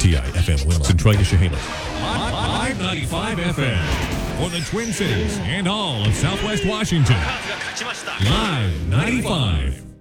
WTI FM Wilson, Troy to Chehalis. 595 FM for the Twin Cities and all of Southwest Washington. Live 95.